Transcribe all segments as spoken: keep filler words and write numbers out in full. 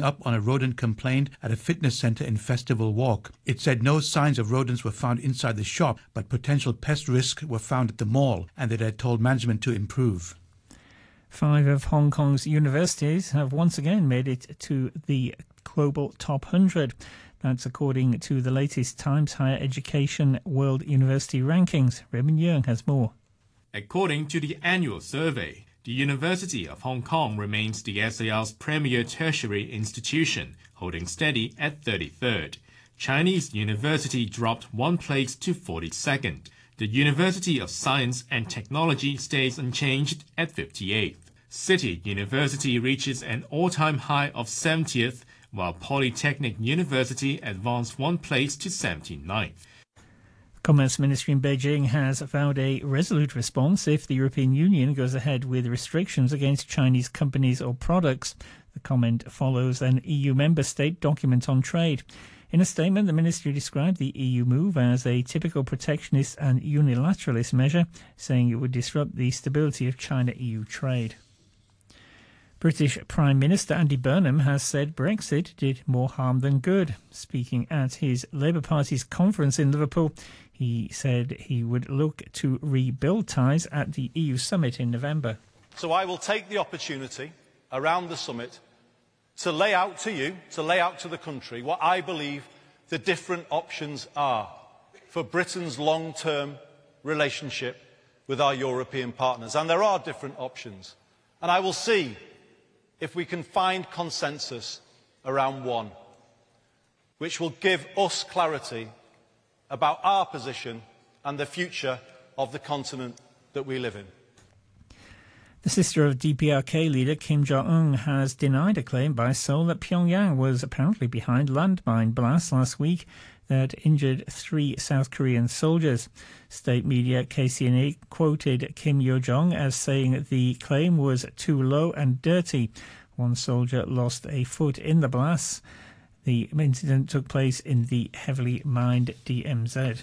following up on a rodent complaint at a fitness center in Festival Walk. It said no signs of rodents were found inside the shop, but potential pest risks were found at the mall, and that it had told management to improve. Five of Hong Kong's universities have once again made it to the global top one hundred. That's according to the latest Times Higher Education World University Rankings. Raymond Yeung has more. According to the annual survey, the University of Hong Kong remains the S A R's premier tertiary institution, holding steady at thirty-third. Chinese University dropped one place to forty-second. The University of Science and Technology stays unchanged at fifty-eighth. City University reaches an all-time high of seventieth, while Polytechnic University advanced one place to seventy-ninth. The Commerce Ministry in Beijing has vowed a resolute response if the European Union goes ahead with restrictions against Chinese companies or products. The comment follows an E U member state document on trade. In a statement, the ministry described the E U move as a typical protectionist and unilateralist measure, saying it would disrupt the stability of China-E U trade. British Prime Minister Andy Burnham has said Brexit did more harm than good. Speaking at his Labour Party's conference in Liverpool, he said he would look to rebuild ties at the E U summit in November. So I will take the opportunity around the summit to lay out to you, to lay out to the country, what I believe the different options are for Britain's long-term relationship with our European partners. And there are different options. And I will see if we can find consensus around one, which will give us clarity about our position and the future of the continent that we live in. The sister of D P R K leader Kim Jong-un has denied a claim by Seoul that Pyongyang was apparently behind landmine blasts last week that injured three South Korean soldiers. State media K C N A quoted Kim Yo-jong as saying the claim was too low and dirty. One soldier lost a foot in the blasts. The incident took place in the heavily mined D M Z.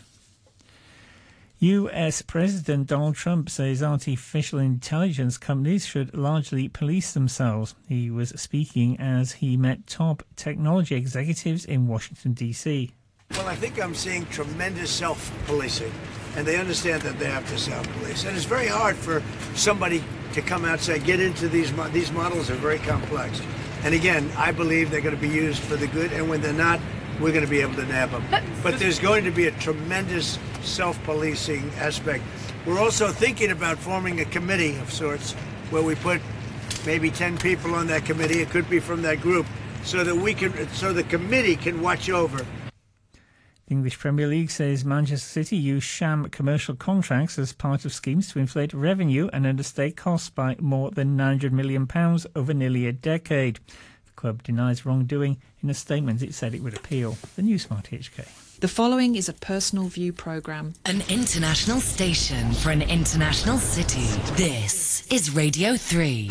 U S President Donald Trump says artificial intelligence companies should largely police themselves. He was speaking as he met top technology executives in Washington, D C Well, I think I'm seeing tremendous self-policing, and they understand that they have to self-police. And it's very hard for somebody to come out and say, get into these, mo- these models are very complex. And again, I believe they're going to be used for the good, and when they're not, we're going to be able to nab them. But there's going to be a tremendous self-policing aspect. We're also thinking about forming a committee of sorts where we put maybe ten people on that committee. It could be from that group, so that we can, so the committee can watch over. The English Premier League says Manchester City used sham commercial contracts as part of schemes to inflate revenue and understate costs by more than nine hundred million pounds over nearly a decade. The club denies wrongdoing. In a statement, it said it would appeal. The Newsmart H K. The following is a personal view programme. An international station for an international city. This is Radio three.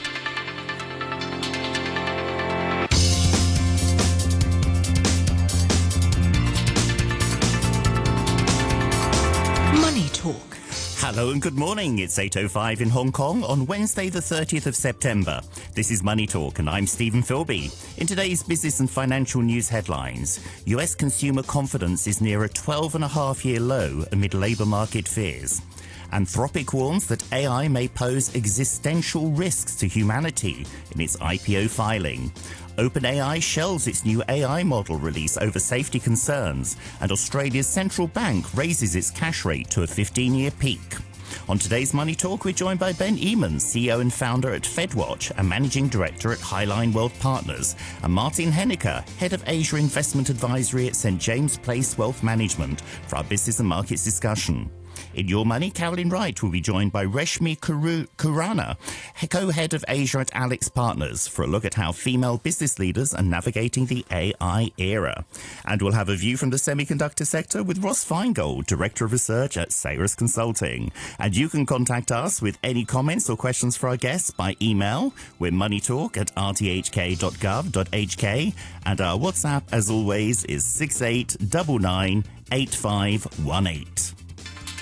Money Talk. Hello and good morning. It's eight oh five in Hong Kong on Wednesday the thirtieth of September. This is Money Talk and I'm Stephen Philby. In today's business and financial news headlines, U S consumer confidence is near a twelve and a half year low amid labour market fears. Anthropic warns that A I may pose existential risks to humanity in its I P O filing. OpenAI shelves its new A I model release over safety concerns, and Australia's central bank raises its cash rate to a fifteen-year peak. On today's Money Talk, we're joined by Ben Eamon, C E O and founder at FedWatch and managing director at Highline Wealth Partners, and Martin Henniker, head of Asia Investment Advisory at St James Place Wealth Management, for our business and markets discussion. In Your Money, Caroline Wright will be joined by Reshmi Kuru- Kurana, co-head of Asia at Alex Partners, for a look at how female business leaders are navigating the A I era. And we'll have a view from the semiconductor sector with Ross Feingold, Director of Research at Sayers Consulting. And you can contact us with any comments or questions for our guests by email. We're moneytalk at r t h k dot gov dot h k. And our WhatsApp, as always, is six eight nine nine eight five one eight.